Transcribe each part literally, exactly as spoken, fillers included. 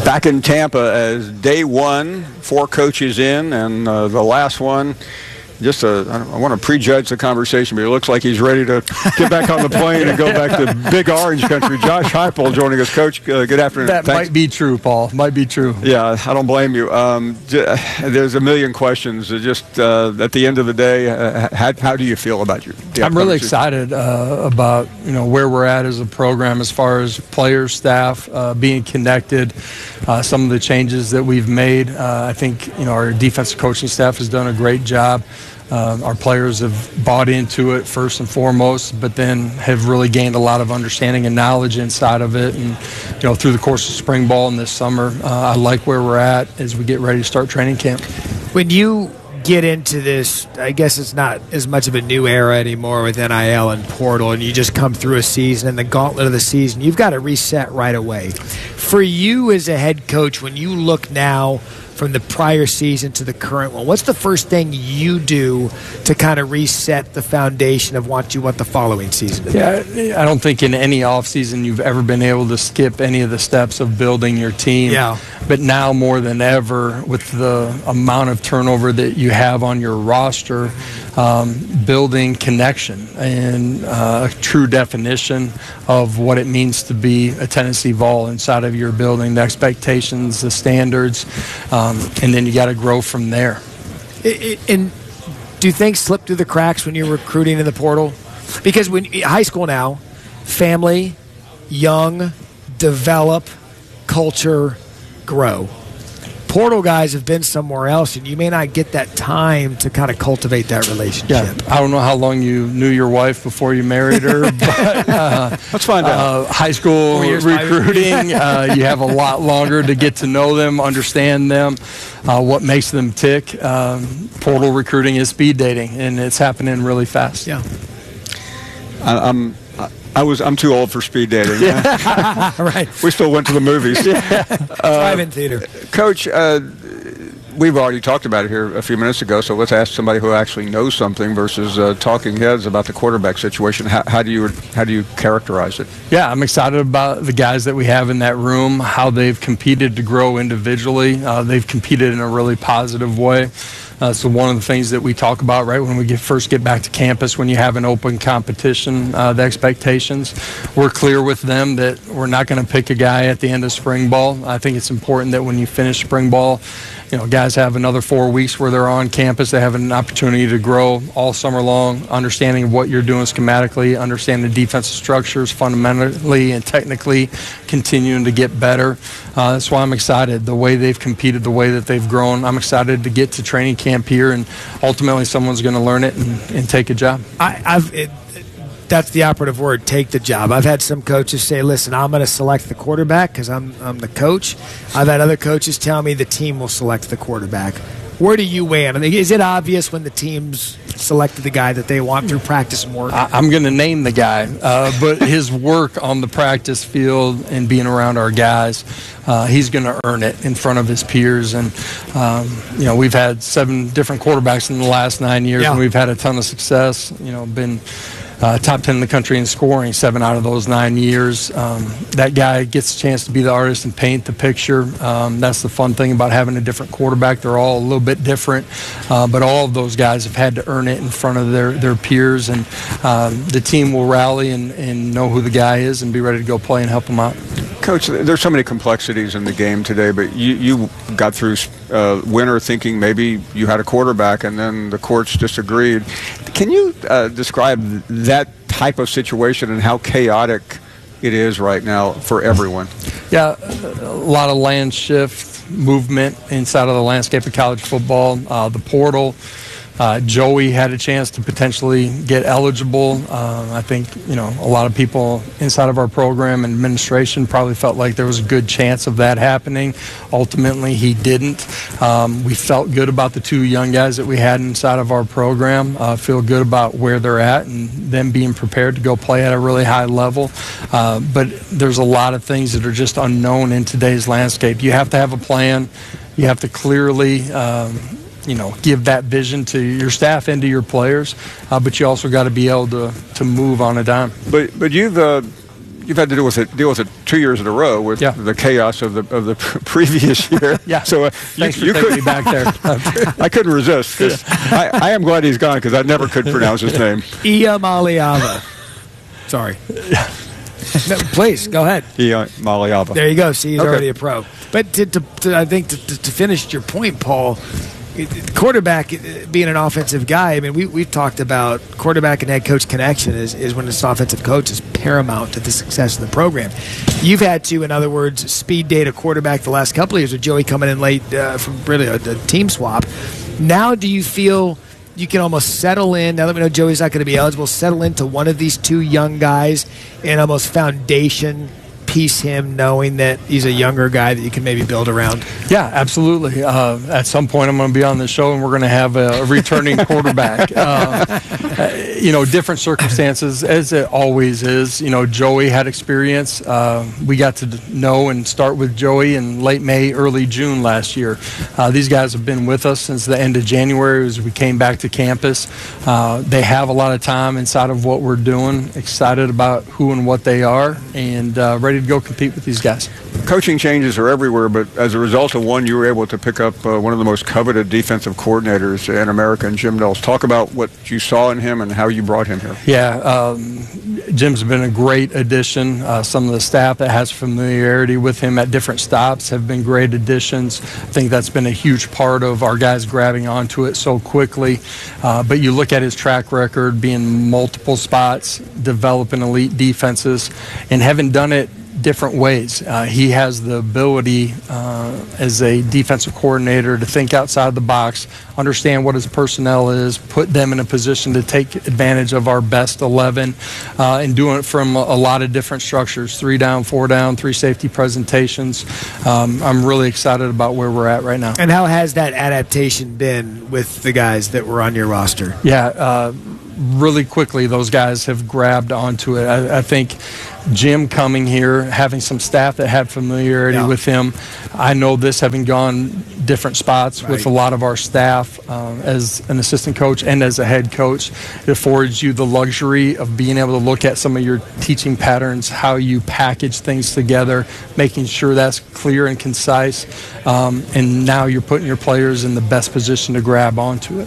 back in Tampa as day one, four coaches in, and uh, the last one, just a, I, don't, I want to prejudge the conversation, but it looks like he's ready to get back on the plane and go back to Big Orange Country. Josh Heupel joining us. Coach, uh, good afternoon. That Thanks. might be true, Paul. Might be true. Yeah, I don't blame you. Um, j- there's a million questions. Just uh, at the end of the day, uh, how, how do you feel about your? I'm really excited uh, about you know where we're at as a program, as far as players, staff, uh, being connected. Uh, some of the changes that we've made. Uh, I think you know our defensive coaching staff has done a great job. Uh, our players have bought into it first and foremost, but then have really gained a lot of understanding and knowledge inside of it. And you know, through the course of spring ball and this summer, uh, I like where we're at as we get ready to start training camp. When you get into this, I guess it's not as much of a new era anymore with N I L and portal, and you just come through a season and the gauntlet of the season, you've got to reset right away. For you as a head coach, when you look now from the prior season to the current one, what's the first thing you do to kind of reset the foundation of what you want the following season to be? Yeah, I don't think in any offseason you've ever been able to skip any of the steps of building your team. Yeah. But now more than ever, with the amount of turnover that you have on your roster, um, building connection and uh, a true definition of what it means to be a Tennessee Vol inside of your building, the expectations, the standards, um, and then you got to grow from there. It, it, and do things slip through the cracks when you're recruiting in the portal? Because when high school now, family, young, develop, culture, grow. Portal guys have been somewhere else, and you may not get that time to kind of cultivate that relationship. Yeah, I don't know how long you knew your wife before you married her, but uh, let's find out. Uh, high school recruiting, uh, you have a lot longer to get to know them, understand them, uh, what makes them tick. Um, portal recruiting is speed dating, and it's happening really fast. Yeah, I, I'm. I was. I'm too old for speed dating. Yeah. Right. We still went to the movies. Yeah. uh, Drive-in theater. Coach, uh, we've already talked about it here a few minutes ago. So let's ask somebody who actually knows something versus uh, talking heads about the quarterback situation. How, how do you how do you characterize it? Yeah, I'm excited about the guys that we have in that room. How they've competed to grow individually. Uh, they've competed in a really positive way. Uh, so one of the things that we talk about right when we get, first get back to campus, when you have an open competition, uh, the expectations, we're clear with them that we're not going to pick a guy at the end of spring ball. I think it's important that when you finish spring ball, you know, guys have another four weeks where they're on campus. They have an opportunity to grow all summer long, understanding of what you're doing schematically, understanding the defensive structures fundamentally and technically, continuing to get better. Uh, that's why I'm excited. The way they've competed, the way that they've grown, I'm excited to get to training camp here, and ultimately someone's going to learn it and, and take a job. I, I've it, that's the operative word, take the job. I've had some coaches say, listen, I'm going to select the quarterback because I'm, I'm the coach. I've had other coaches tell me the team will select the quarterback. Where do you weigh in? I mean, is it obvious when the team's selected the guy that they want through practice and work? I, I'm going to name the guy, uh, but his work on the practice field and being around our guys, uh, he's going to earn it in front of his peers. And, um, you know, we've had seven different quarterbacks in the last nine years, yeah. and we've had a ton of success, you know, been – Uh, top ten in the country in scoring seven out of those nine years. Um, that guy gets a chance to be the artist and paint the picture. Um, that's the fun thing about having a different quarterback. They're all a little bit different, uh, but all of those guys have had to earn it in front of their, their peers, and um, the team will rally and, and know who the guy is and be ready to go play and help them out. Coach, there's so many complexities in the game today, but you, you got through uh, winter thinking maybe you had a quarterback and then the courts disagreed. Can you uh, describe that type of situation and how chaotic it is right now for everyone? Yeah, a lot of land shift movement inside of the landscape of college football, uh, the portal. Uh, Joey had a chance to potentially get eligible. Uh, I think, you know, a lot of people inside of our program and administration probably felt like there was a good chance of that happening. Ultimately, he didn't. Um, we felt good about the two young guys that we had inside of our program, uh, feel good about where they're at and them being prepared to go play at a really high level. Uh, but there's a lot of things that are just unknown in today's landscape. You have to have a plan. You have to clearly um, you know, give that vision to your staff and to your players, uh, but you also got to be able to, to move on a dime. But but you've uh, you've had to deal with it deal with it two years in a row with yeah. the chaos of the of the previous year. yeah. So uh, Thanks you, for you taking me back there. I couldn't resist. 'Cause I, I am glad he's gone because I never could pronounce his name. Iya Maliava. Sorry. No, please go ahead. Iya Maliava. There you go. See, he's Okay. already a pro. But to, to, to I think to, to, to finish your point, Paul, quarterback being an offensive guy, I mean, we, we've talked about quarterback and head coach connection is, is when this offensive coach is paramount to the success of the program. You've had to, in other words, speed date a quarterback the last couple of years with Joey coming in late uh, from really a, a team swap. Now do you feel you can almost settle in, now that we know Joey's not going to be eligible, settle into one of these two young guys and almost foundation piece him knowing that he's a younger guy that you can maybe build around? Yeah, absolutely. Uh, at some point, I'm going to be on the show, and we're going to have a, a returning quarterback. Uh, uh, you know, different circumstances, as it always is. You know, Joey had experience. Uh, we got to know and start with Joey in late May, early June last year. Uh, these guys have been with us since the end of January as we came back to campus. Uh, they have a lot of time inside of what we're doing, excited about who and what they are, and uh, ready to go compete with these guys. Coaching changes are everywhere, but as a result of one, you were able to pick up uh, one of the most coveted defensive coordinators in America, and Jim Knowles. Talk about what you saw in him and how you brought him here. Yeah, um, Jim's been a great addition. Uh, some of the staff that has familiarity with him at different stops have been great additions. I think that's been a huge part of our guys grabbing onto it so quickly. Uh, but you look at his track record, being multiple spots, developing elite defenses, and having done it different ways. Uh, he has the ability uh, as a defensive coordinator to think outside the box, understand what his personnel is, put them in a position to take advantage of our best eleven, uh, and doing it from a, a lot of different structures, three down, four down, three safety presentations. Um, I'm really excited about where we're at right now. And how has that adaptation been with the guys that were on your roster? Yeah, uh, really quickly those guys have grabbed onto it. I, I think Jim coming here, having some staff that had familiarity yeah. with him. I know this, having gone different spots right. with a lot of our staff um, as an assistant coach and as a head coach, it affords you the luxury of being able to look at some of your teaching patterns, how you package things together, making sure that's clear and concise, um, and now you're putting your players in the best position to grab onto it.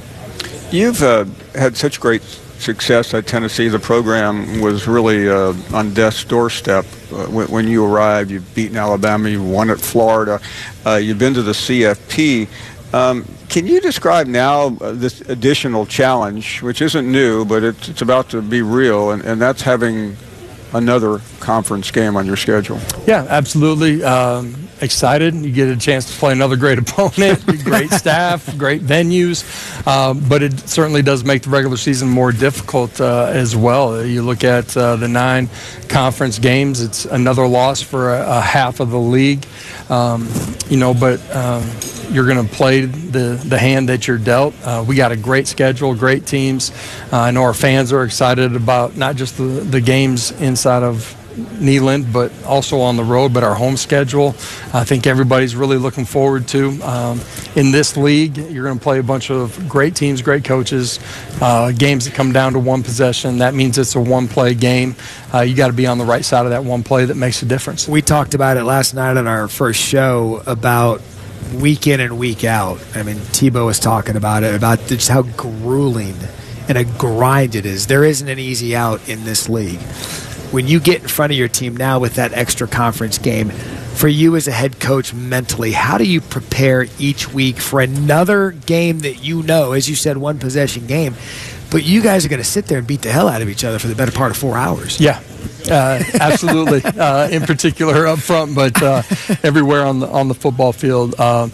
You've uh, had such great success at Tennessee. The program was really uh, on death's doorstep uh, when, when you arrived. You've beaten Alabama. You won at Florida. Uh, you've been to the C F P. Um, can you describe now uh, this additional challenge, which isn't new, but it's, it's about to be real, and, and that's having another conference game on your schedule? Yeah, absolutely. Um, excited. You get a chance to play another great opponent, great staff, great venues, um, but it certainly does make the regular season more difficult uh, as well. You look at uh, the nine conference games, it's another loss for a, a half of the league, um, you know, but um, you're going to play the, the hand that you're dealt. Uh, we got a great schedule, great teams. Uh, I know our fans are excited about not just the, the games inside of Neyland, but also on the road, but our home schedule, I think everybody's really looking forward to. Um, in this league, you're going to play a bunch of great teams, great coaches, uh, games that come down to one possession. That means it's a one-play game. Uh, you got to be on the right side of that one play that makes a difference. We talked about it last night on our first show about week in and week out. I mean, Tebow was talking about it, about just how grueling and a grind it is. There isn't an easy out in this league. When you get in front of your team now with that extra conference game, for you as a head coach mentally, how do you prepare each week for another game that you know, as you said, one possession game, but you guys are going to sit there and beat the hell out of each other for the better part of four hours? Yeah, uh, absolutely. uh, in particular up front, but uh, everywhere on the on the football field. Uh,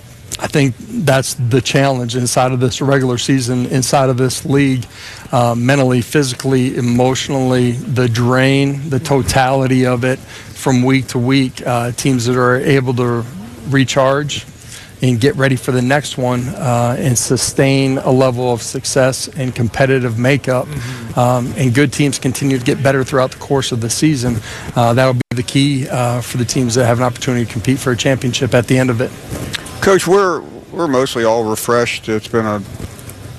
I think that's the challenge inside of this regular season, inside of this league, uh, mentally, physically, emotionally, the drain, the totality of it from week to week. Uh, teams that are able to recharge and get ready for the next one uh, and sustain a level of success and competitive makeup. Mm-hmm. Um, and good teams continue to get better throughout the course of the season. Uh, that will be the key uh, for the teams that have an opportunity to compete for a championship at the end of it. Coach, we're we're mostly all refreshed. It's been a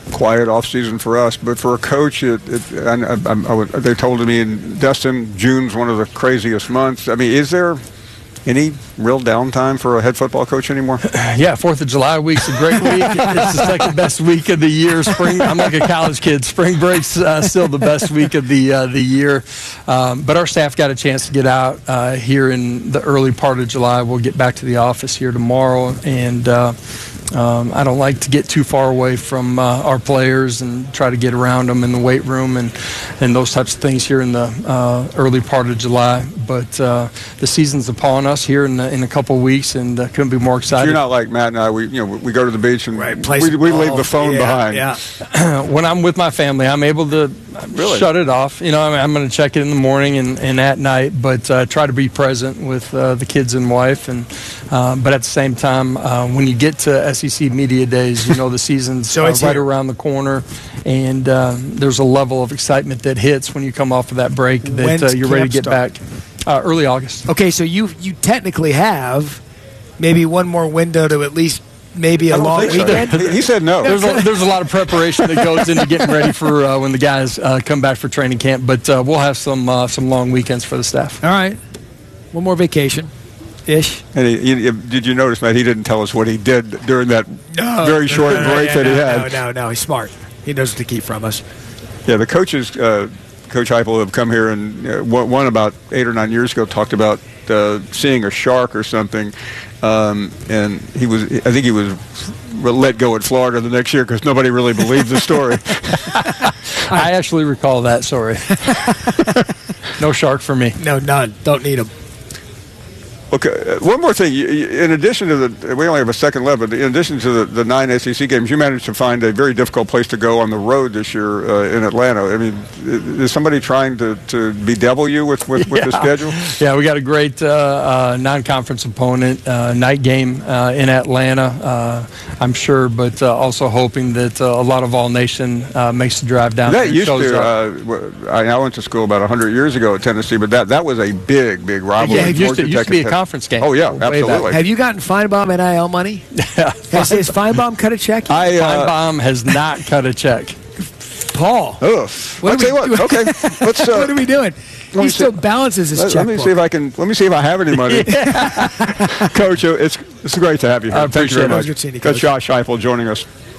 quiet off season for us, but for a coach, it, it, I, I, I, I would, they told me in Destin, June's one of the craziest months. I mean, is there any real downtime for a head football coach anymore? Yeah, Fourth of July week's a great week. It's the second best week of the year. Spring, I'm like a college kid. Spring break's uh, still the best week of the uh, the year. Um, but our staff got a chance to get out uh, here in the early part of July. We'll get back to the office here tomorrow, and uh, Um, I don't like to get too far away from uh, our players and try to get around them in the weight room and, and those types of things here in the uh, early part of July. But uh, the season's upon us here in, the, in a couple of weeks, and uh, couldn't be more excited. You're not like Matt and I. We you know we go to the beach and right, we, we leave the phone yeah, behind. Yeah. When I'm with my family, I'm able to really? shut it off. You know, I'm, I'm going to check it in the morning and, and at night, but uh, try to be present with uh, the kids and wife. And uh, but at the same time, uh, when you get to S E C Media Days, you know the season's so uh, it's right here. around the corner, and uh, there's a level of excitement that hits when you come off of that break that When's uh, you're ready to camp get start? back. Uh, early August. Okay, so you you technically have maybe one more window to at least maybe a I don't long think so. weekend. He, he said no. There's a, there's a lot of preparation that goes into getting ready for uh, when the guys uh, come back for training camp, but uh, we'll have some uh, some long weekends for the staff. All right, one more vacation, ish. And he, he, did you notice, Matt? He didn't tell us what he did during that No, very short no, break yeah, that he no, had. No, no, no, he's smart. He knows what to keep from us. Yeah, the coaches, uh, Coach Heupel, have come here, and uh, one, one about eight or nine years ago talked about uh, seeing a shark or something, um, and he was, I think he was let go at Florida the next year because nobody really believed the story. I actually recall that story. No shark for me. No, none. Don't need him. Okay, uh, one more thing. You- you- In addition to the, we only have a second left, but in addition to the, the nine S E C games, you managed to find a very difficult place to go on the road this year uh, in Atlanta. I mean, i- is somebody trying to, to bedevil you with, with, with the Yeah. schedule? Yeah, we got a great uh, uh, non-conference opponent, uh, night game uh, in Atlanta, uh, I'm sure, but uh, also hoping that uh, a lot of All Nation uh, makes the drive down. That there and used shows to, up. uh, w- I, I went to school about one hundred years ago at Tennessee, but that, that was a big, big rivalry. Yeah, it used to, Georgia it used to Tech be a and Penn- conference game. Oh, yeah, Way back. absolutely. Have you gotten Feinbaum N I L money? Has, has Feinbaum cut a check? I, uh, Feinbaum has not cut a check. Paul. Ugh. What I'll are tell you we what, okay, let's, uh, what are we doing? me He see- still balances his let, let checkbook. me see if I can, let me see if I have any money. Coach, it's, it's great to have you here. I Thank you very appreciate it. much. Good seeing you, Coach Coach. Josh Heupel joining us.